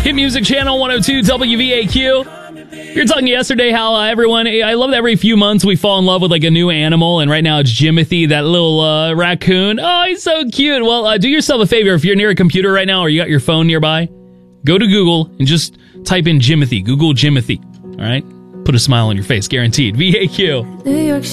Hit Music Channel 102 WVAQ. You're talking yesterday how everyone, I love that every few months we fall in love with like a new animal, and right now it's Jimothy, that little raccoon. Oh, he's so cute. Well, do yourself a favor. If you're near a computer right now or you got your phone nearby, go to Google and just type in Jimothy. Google Jimothy. All right? Put a smile on your face, guaranteed. VAQ. New York